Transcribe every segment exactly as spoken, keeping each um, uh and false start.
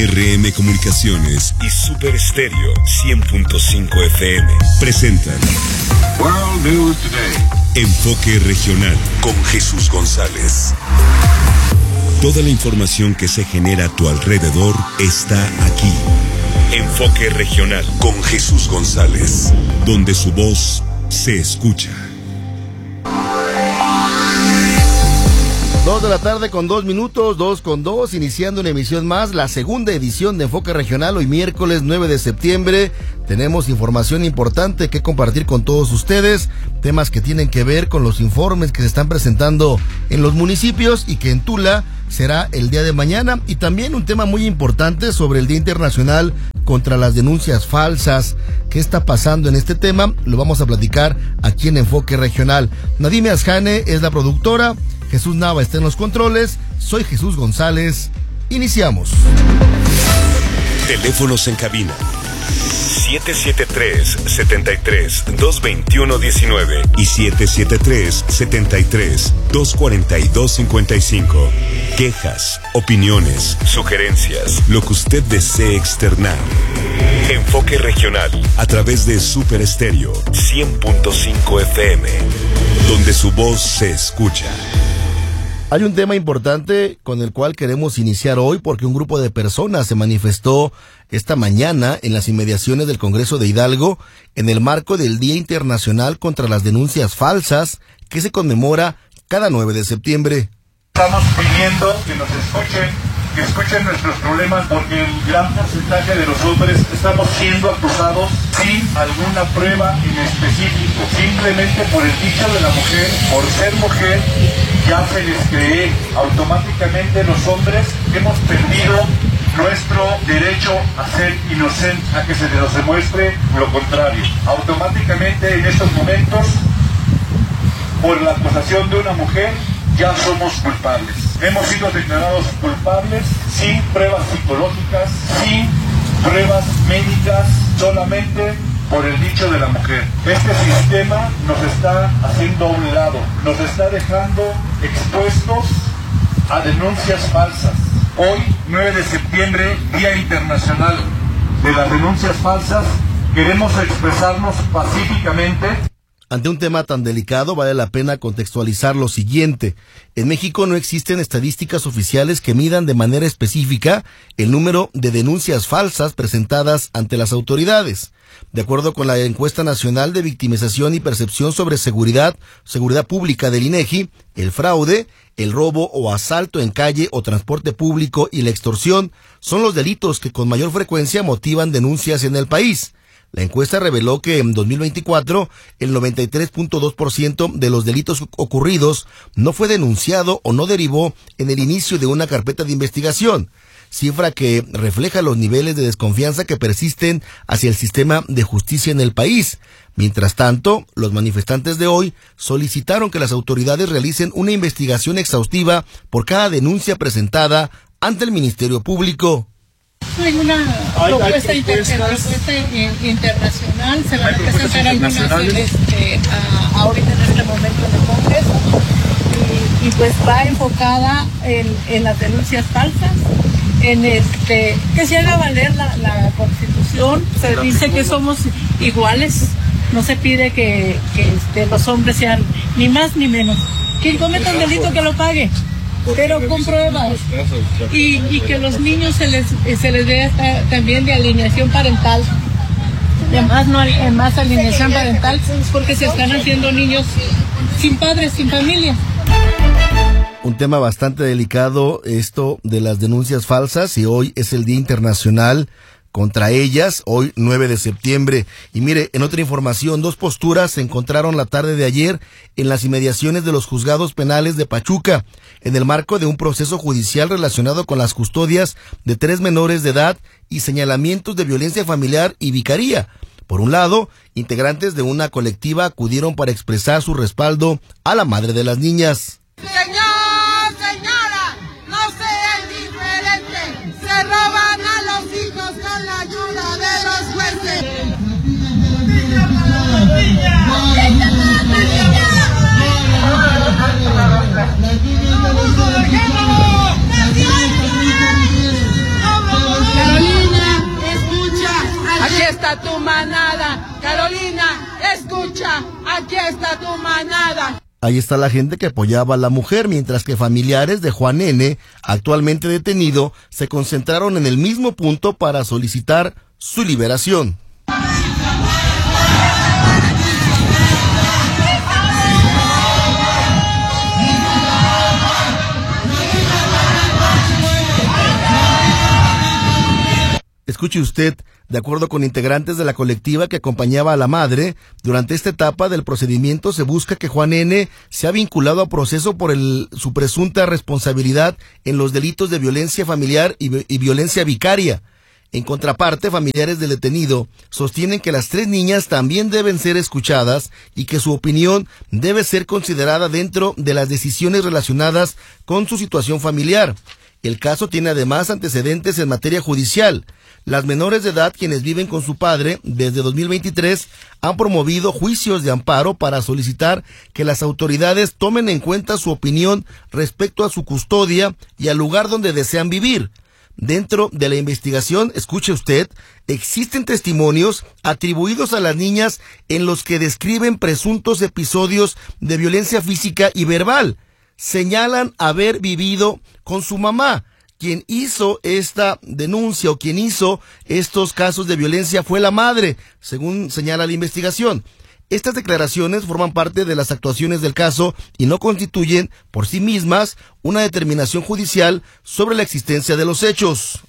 R M Comunicaciones y Super Estéreo cien punto cinco F M presentan World News Today. Enfoque Regional con Jesús González. Toda la información que se genera a tu alrededor está aquí. Enfoque Regional con Jesús González, donde su voz se escucha. Dos de la tarde con dos minutos, dos con dos, iniciando una emisión más, la segunda edición de Enfoque Regional, hoy miércoles nueve de septiembre. Tenemos información importante que compartir con todos ustedes, temas que tienen que ver con los informes que se están presentando en los municipios y que en Tula será el día de mañana, y también un tema muy importante sobre el Día Internacional contra las Denuncias Falsas. ¿Qué está pasando en este tema? Lo vamos a platicar aquí en Enfoque Regional. Nadime Asjane es la productora, Jesús Nava está en los controles, soy Jesús González. Iniciamos. Teléfonos en cabina siete siete tres, siete tres, dos dos uno, uno nueve y siete siete tres, siete tres, dos cuatro dos, cinco cinco. Quejas, opiniones, sugerencias, lo que usted desee externar. Enfoque Regional a través de Super Estéreo cien punto cinco F M, donde su voz se escucha. Hay un tema importante con el cual queremos iniciar hoy porque un grupo de personas se manifestó esta mañana en las inmediaciones del Congreso de Hidalgo en el marco del Día Internacional contra las Denuncias Falsas que se conmemora cada nueve de septiembre. Estamos pidiendo que nos escuchen, que escuchen nuestros problemas, porque el gran porcentaje de los hombres estamos siendo acusados sin alguna prueba en específico, simplemente por el dicho de la mujer, por ser mujer, ya se les cree. Automáticamente los hombres hemos perdido nuestro derecho a ser inocentes, a que se nos demuestre lo contrario. Automáticamente en estos momentos, por la acusación de una mujer, ya somos culpables. Hemos sido declarados culpables sin pruebas psicológicas, sin pruebas médicas, solamente por el dicho de la mujer. Este sistema nos está haciendo a un lado, nos está dejando expuestos a denuncias falsas. Hoy, nueve de septiembre, Día Internacional de las Denuncias Falsas, queremos expresarnos pacíficamente. Ante un tema tan delicado vale la pena contextualizar lo siguiente. En México no existen estadísticas oficiales que midan de manera específica el número de denuncias falsas presentadas ante las autoridades. De acuerdo con la encuesta nacional de victimización y percepción sobre seguridad, seguridad pública del INEGI, el fraude, el robo o asalto en calle o transporte público y la extorsión son los delitos que con mayor frecuencia motivan denuncias en el país. La encuesta reveló que en dos mil veinticuatro el noventa y tres punto dos por ciento de los delitos ocurridos no fue denunciado o no derivó en el inicio de una carpeta de investigación, cifra que refleja los niveles de desconfianza que persisten hacia el sistema de justicia en el país. Mientras tanto, los manifestantes de hoy solicitaron que las autoridades realicen una investigación exhaustiva por cada denuncia presentada ante el Ministerio Público. Hay una propuesta, inter propuesta internacional, se va a presentar algunas este, a, ahorita en este momento en el Congreso, y, y pues va enfocada en, en las denuncias falsas, en este que se haga valer la, la Constitución. Se dice que somos iguales, no se pide que, que este, los hombres sean ni más ni menos. Quien cometa un delito que lo pague, pero con pruebas, y, y que los niños se les se les vea también de alineación parental, además no hay más alineación parental, porque se están haciendo niños sin padres, sin familia. Un tema bastante delicado esto de las denuncias falsas, y hoy es el Día Internacional contra ellas, hoy nueve de septiembre. Y mire, en otra información, dos posturas se encontraron la tarde de ayer en las inmediaciones de los juzgados penales de Pachuca, en el marco de un proceso judicial relacionado con las custodias de tres menores de edad y señalamientos de violencia familiar y vicaría. Por un lado, integrantes de una colectiva acudieron para expresar su respaldo a la madre de las niñas. Señor, señora, no sean diferentes, se roban a los hijos con la ayuda de los jueces. está tu manada. Carolina, escucha, aquí está tu manada. Ahí está la gente que apoyaba a la mujer, mientras que familiares de Juan N., actualmente detenido, se concentraron en el mismo punto para solicitar su liberación. Escuche usted, de acuerdo con integrantes de la colectiva que acompañaba a la madre, durante esta etapa del procedimiento se busca que Juan N. sea vinculado a proceso por el, su presunta responsabilidad en los delitos de violencia familiar y, y violencia vicaria. En contraparte, familiares del detenido sostienen que las tres niñas también deben ser escuchadas y que su opinión debe ser considerada dentro de las decisiones relacionadas con su situación familiar. El caso tiene además antecedentes en materia judicial. Las menores de edad, quienes viven con su padre desde dos mil veintitrés, han promovido juicios de amparo para solicitar que las autoridades tomen en cuenta su opinión respecto a su custodia y al lugar donde desean vivir. Dentro de la investigación, escuche usted, existen testimonios atribuidos a las niñas en los que describen presuntos episodios de violencia física y verbal. Señalan haber vivido con su mamá. Quien hizo esta denuncia o quien hizo estos casos de violencia fue la madre, según señala la investigación. Estas declaraciones forman parte de las actuaciones del caso y no constituyen por sí mismas una determinación judicial sobre la existencia de los hechos.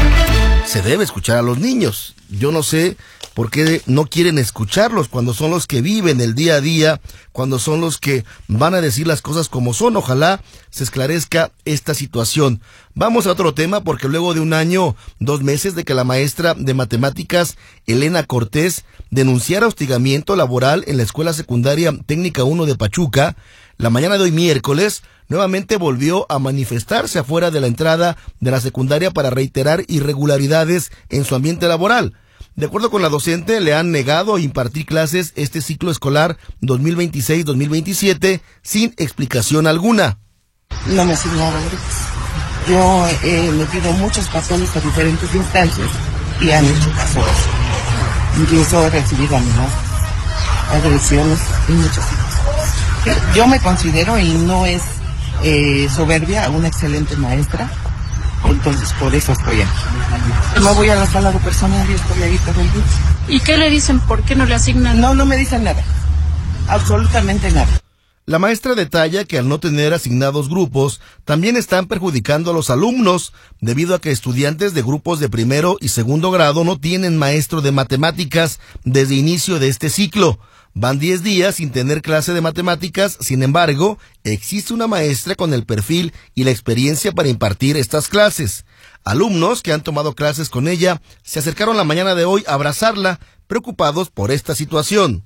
Se debe escuchar a los niños. Yo no sé por qué no quieren escucharlos cuando son los que viven el día a día, cuando son los que van a decir las cosas como son. Ojalá se esclarezca esta situación. Vamos a otro tema, porque luego de un año, dos meses de que la maestra de matemáticas Elena Cortés denunciara hostigamiento laboral en la Escuela Secundaria Técnica uno de Pachuca, la mañana de hoy miércoles nuevamente volvió a manifestarse afuera de la entrada de la secundaria para reiterar irregularidades en su ambiente laboral. De acuerdo con la docente, le han negado impartir clases este ciclo escolar dos mil veintiséis dos mil veintisiete sin explicación alguna. No me asignaron grupos. Yo he metido muchos papeles a diferentes instancias y han hecho caso. Incluso he recibido amenazas, agresiones y muchas cosas. Yo me considero, y no es eh, soberbia, una excelente maestra. Entonces por eso estoy aquí. Me voy a la sala de personal y estoy ahí todo el día. ¿Y qué le dicen? ¿Por qué no le asignan? No, no me dicen nada. Absolutamente nada. La maestra detalla que al no tener asignados grupos, también están perjudicando a los alumnos, debido a que estudiantes de grupos de primero y segundo grado no tienen maestro de matemáticas desde inicio de este ciclo. Van diez días sin tener clase de matemáticas, sin embargo, existe una maestra con el perfil y la experiencia para impartir estas clases. Alumnos que han tomado clases con ella se acercaron la mañana de hoy a abrazarla, preocupados por esta situación.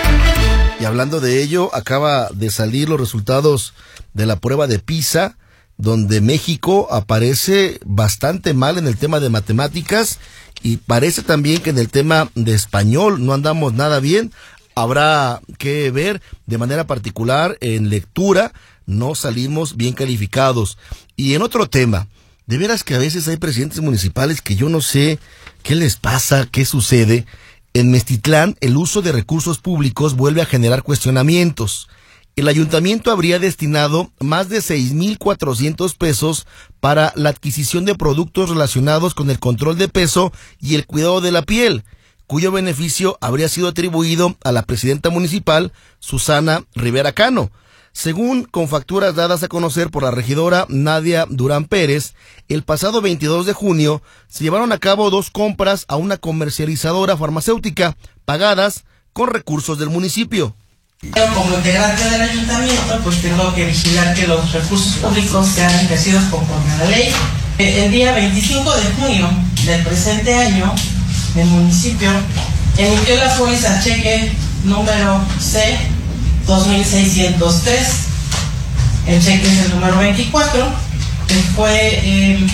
Y hablando de ello, acaba de salir los resultados de la prueba de PISA, donde México aparece bastante mal en el tema de matemáticas y parece también que en el tema de español no andamos nada bien. Habrá que ver de manera particular en lectura, no salimos bien calificados. Y en otro tema, de veras que a veces hay presidentes municipales que yo no sé qué les pasa, qué sucede. En Meztitlán, el uso de recursos públicos vuelve a generar cuestionamientos. El ayuntamiento habría destinado más de seis mil cuatrocientos pesos para la adquisición de productos relacionados con el control de peso y el cuidado de la piel, cuyo beneficio habría sido atribuido a la presidenta municipal, Susana Rivera Cano. Según con facturas dadas a conocer por la regidora Nadia Durán Pérez, el pasado veintidós de junio se llevaron a cabo dos compras a una comercializadora farmacéutica, pagadas con recursos del municipio. Como integrante del ayuntamiento, pues tengo que vigilar que los recursos públicos sean ejercidos conforme a la ley. El día veinticinco de junio del presente año, el municipio emitió la póliza cheque número C dos mil seiscientos tres. El cheque es el número veinticuatro, que fue eh,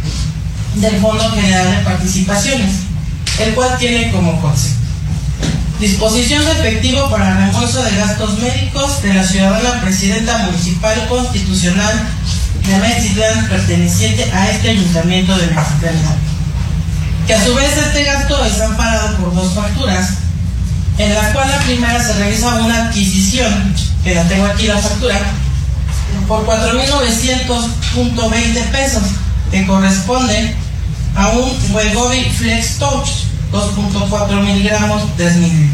del Fondo General de Participaciones, el cual tiene como concepto: disposición de efectivo para reembolso de gastos médicos de la ciudadana presidenta municipal constitucional de Meztitlán, perteneciente a este ayuntamiento de Meztitlán, que a su vez este este gasto está amparado por dos facturas, en la cual la primera se realiza una adquisición, que la tengo aquí la factura, por cuatro mil novecientos punto veinte pesos, que corresponde a un Wegovy Flex Touch dos punto cuatro miligramos tres mil.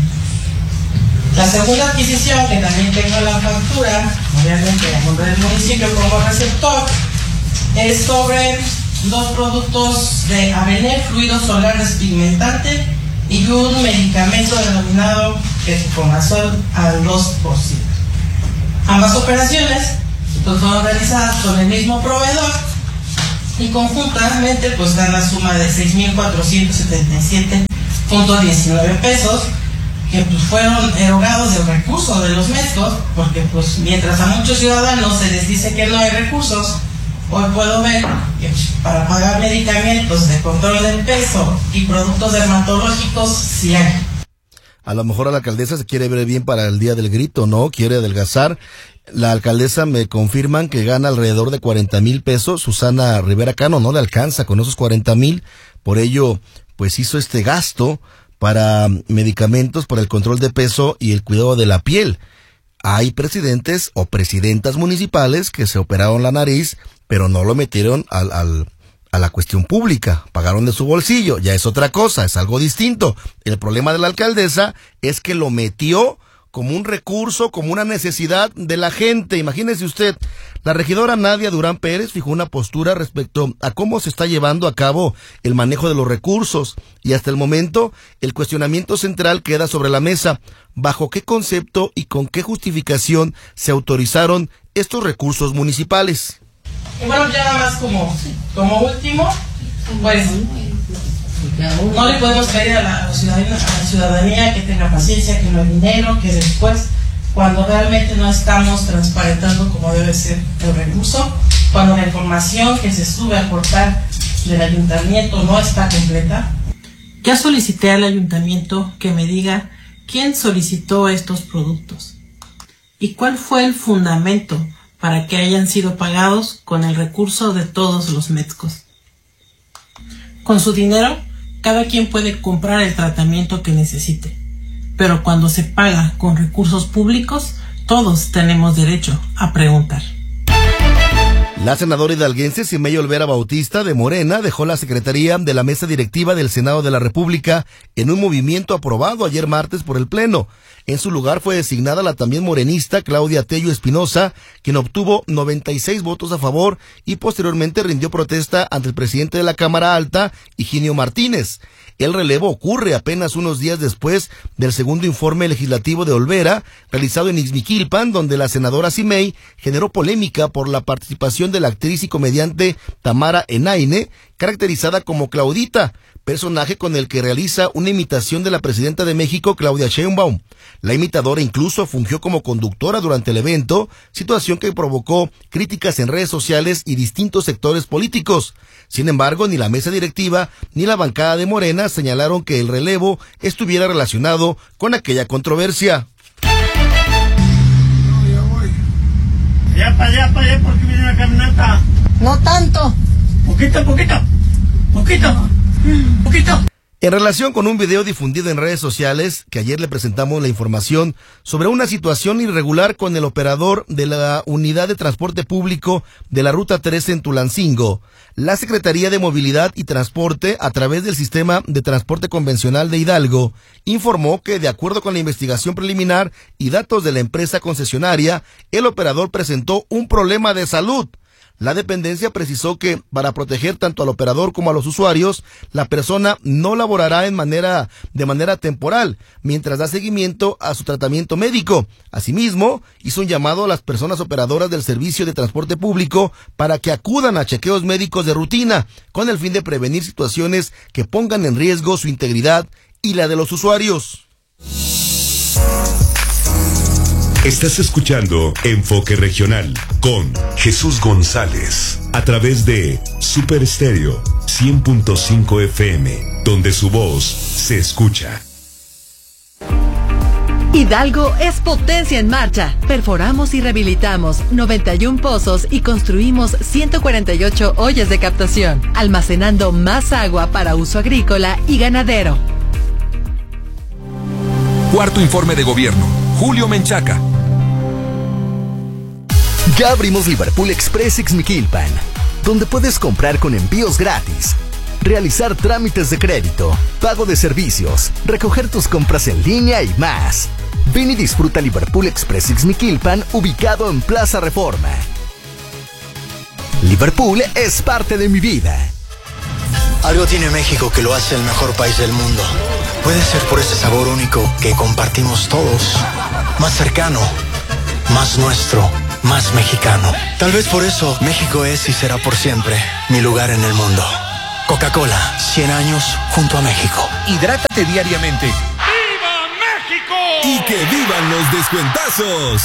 La segunda adquisición, que también tengo la factura, obviamente a nombre del municipio como receptor, es sobre dos productos de Avenir fluido solar despigmentante y un medicamento denominado ketoconazol al dos por ciento. Ambas operaciones pues, fueron realizadas con el mismo proveedor y conjuntamente pues dan la suma de seis mil cuatrocientos setenta y siete punto diecinueve pesos, que pues, fueron erogados del recurso de los médicos, porque pues mientras a muchos ciudadanos se les dice que no hay recursos, hoy puedo ver que para pagar medicamentos de control del peso y productos dermatológicos sí hay. A lo mejor a la alcaldesa se quiere ver bien para el día del grito, ¿no? Quiere adelgazar. La alcaldesa me confirman que gana alrededor de cuarenta mil pesos. Susana Rivera Cano no le alcanza con esos cuarenta mil. Por ello, pues hizo este gasto para medicamentos, para el control de peso y el cuidado de la piel. Hay presidentes o presidentas municipales que se operaron la nariz, pero no lo metieron al, al, a la cuestión pública, pagaron de su bolsillo, ya es otra cosa, es algo distinto. El problema de la alcaldesa es que lo metió como un recurso, como una necesidad de la gente. Imagínese usted, la regidora Nadia Durán Pérez fijó una postura respecto a cómo se está llevando a cabo el manejo de los recursos y hasta el momento el cuestionamiento central queda sobre la mesa. ¿Bajo qué concepto y con qué justificación se autorizaron estos recursos municipales? Y bueno, ya nada más como, como último, pues no le podemos pedir a la, ciudadanía, a la ciudadanía que tenga paciencia, que no hay dinero, que después, cuando realmente no estamos transparentando como debe ser el recurso, cuando la información que se sube al portal del ayuntamiento no está completa. Ya solicité al ayuntamiento que me diga quién solicitó estos productos y cuál fue el fundamento para que hayan sido pagados con el recurso de todos los médicos. Con su dinero, cada quien puede comprar el tratamiento que necesite, pero cuando se paga con recursos públicos, todos tenemos derecho a preguntar. La senadora hidalguense Simey Olvera Bautista de Morena dejó la secretaría de la mesa directiva del Senado de la República en un movimiento aprobado ayer martes por el Pleno. En su lugar fue designada la también morenista Claudia Tello Espinosa, quien obtuvo noventa y seis votos a favor y posteriormente rindió protesta ante el presidente de la Cámara Alta, Higinio Martínez. El relevo ocurre apenas unos días después del segundo informe legislativo de Olvera, realizado en Ixmiquilpan, donde la senadora Simey generó polémica por la participación de la actriz y comediante Tamara Enaine, caracterizada como Claudita, personaje con el que realiza una imitación de la presidenta de México, Claudia Sheinbaum. La imitadora incluso fungió como conductora durante el evento, situación que provocó críticas en redes sociales y distintos sectores políticos. Sin embargo, ni la mesa directiva ni la bancada de Morena señalaron que el relevo estuviera relacionado con aquella controversia. No, ya voy. Ya para allá, para allá, porque viene la camioneta. No tanto. Poquito, poquito. Poquito. Poquito. En relación con un video difundido en redes sociales, que ayer le presentamos la información sobre una situación irregular con el operador de la Unidad de Transporte Público de la Ruta trece en Tulancingo, la Secretaría de Movilidad y Transporte, a través del Sistema de Transporte Convencional de Hidalgo, informó que, de acuerdo con la investigación preliminar y datos de la empresa concesionaria, el operador presentó un problema de salud. La dependencia precisó que, para proteger tanto al operador como a los usuarios, la persona no laborará en manera, de manera temporal, mientras da seguimiento a su tratamiento médico. Asimismo, hizo un llamado a las personas operadoras del servicio de transporte público para que acudan a chequeos médicos de rutina, con el fin de prevenir situaciones que pongan en riesgo su integridad y la de los usuarios. Estás escuchando Enfoque Regional con Jesús González a través de Super Estéreo cien punto cinco F M, donde su voz se escucha. Hidalgo es potencia en marcha. Perforamos y rehabilitamos noventa y uno pozos y construimos ciento cuarenta y ocho ollas de captación, almacenando más agua para uso agrícola y ganadero. Cuarto informe de gobierno. Julio Menchaca. Ya abrimos Liverpool Express Ixmiquilpan, donde puedes comprar con envíos gratis, realizar trámites de crédito, pago de servicios, recoger tus compras en línea y más. Ven y disfruta Liverpool Express Ixmiquilpan, ubicado en Plaza Reforma. Liverpool es parte de mi vida. Algo tiene México que lo hace el mejor país del mundo. Puede ser por ese sabor único que compartimos todos. Más cercano, más nuestro, más mexicano. Tal vez por eso México es y será por siempre mi lugar en el mundo. Coca-Cola, cien años junto a México. Hidrátate diariamente. Y que vivan los descuentazos.